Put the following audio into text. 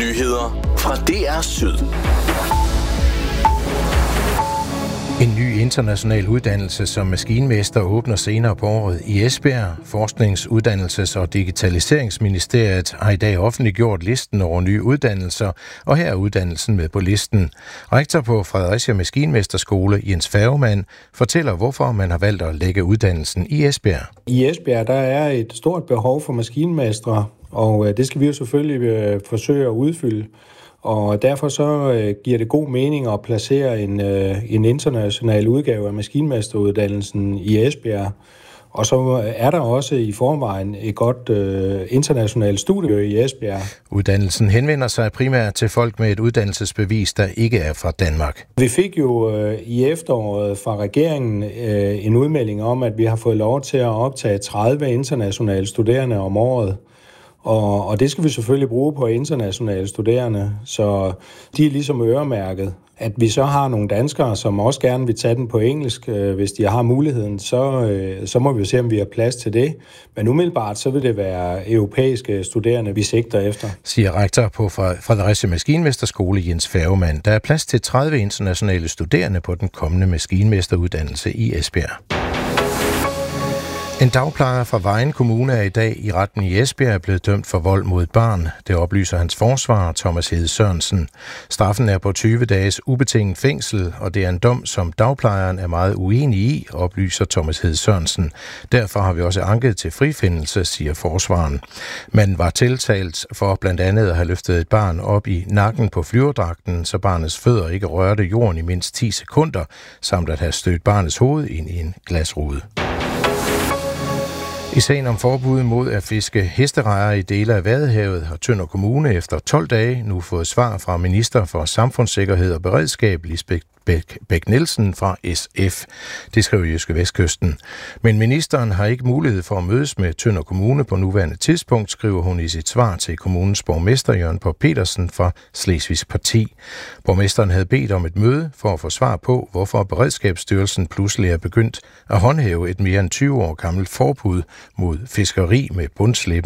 Nyheder fra DR Syd. En ny international uddannelse som maskinmester åbner senere på året i Esbjerg. Forsknings-, Uddannelses- og Digitaliseringsministeriet har i dag offentliggjort listen over nye uddannelser, og her er uddannelsen med på listen. Rektor på Fredericia Maskinmesterskole, Jens Færgemann, fortæller, hvorfor man har valgt at lægge uddannelsen i Esbjerg. I Esbjerg der er et stort behov for maskinmestre, og det skal vi jo selvfølgelig forsøge at udfylde. Og derfor så giver det god mening at placere en international udgave af maskinmesteruddannelsen i Esbjerg. Og så er der også i forvejen et godt internationalt studie i Esbjerg. Uddannelsen henvender sig primært til folk med et uddannelsesbevis, der ikke er fra Danmark. Vi fik jo i efteråret fra regeringen en udmelding om, at vi har fået lov til at optage 30 internationale studerende om året. Og det skal vi selvfølgelig bruge på internationale studerende, så de er ligesom øremærket. At vi så har nogle danskere, som også gerne vil tage den på engelsk, hvis de har muligheden, så må vi jo se, om vi har plads til det. Men umiddelbart så vil det være europæiske studerende, vi sigter efter. Siger rektor på Fredericia Maskinmesterskole, Jens Færgemann. Der er plads til 30 internationale studerende på den kommende maskinmesteruddannelse i Esbjerg. En dagplejer fra Vejen Kommune er i dag i retten i Esbjerg blevet dømt for vold mod et barn. Det oplyser hans forsvarer, Thomas Hede Sørensen. Straffen er på 20 dages ubetinget fængsel, og det er en dom, som dagplejeren er meget uenig i, oplyser Thomas Hede Sørensen. Derfor har vi også anket til frifindelse, siger forsvaren. Man var tiltalt for blandt andet at have løftet et barn op i nakken på flyverdragten, så barnets fødder ikke rørte jorden i mindst 10 sekunder, samt at have stødt barnets hoved ind i en glasrude. I sagen om forbud mod at fiske hesterejer i dele af Vadehavet har Tønder Kommune efter 12 dage nu fået svar fra minister for samfundssikkerhed og beredskab, Lisbeth Bech-Nielsen fra SF. Det skriver Jyske Vestkysten. Men ministeren har ikke mulighed for at mødes med Tønder Kommune på nuværende tidspunkt, skriver hun i sit svar til kommunens borgmester Jørgen Poul Petersen fra Slesvigs Parti. Borgmesteren havde bedt om et møde for at få svar på, hvorfor Beredskabsstyrelsen pludselig er begyndt at håndhæve et mere end 20 år gammelt forbud mod fiskeri med bundslæb